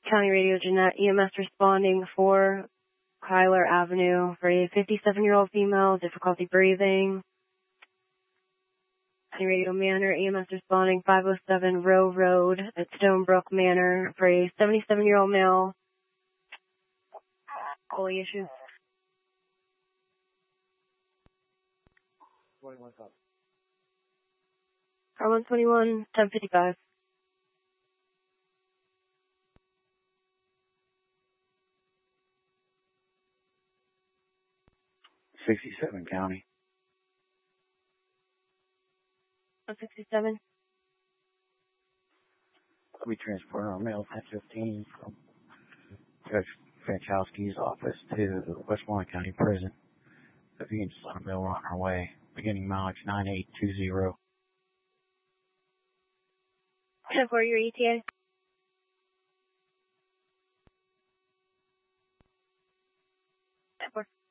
County Radio Jeanette, EMS responding for Kyler Avenue for a 57-year-old female, difficulty breathing. County Radio Manor, EMS responding 507 Row Road at Stonebrook Manor for a 77-year-old male. Holy issue. 21 up. Car 121, 1055. '67 County. 167. We transport our mail 1015 from Judge Fanchowski's office to the Westmoreland County Prison. If you can just let them know we're on our way. Beginning mileage 9820. 10 for your ETA. 10 4.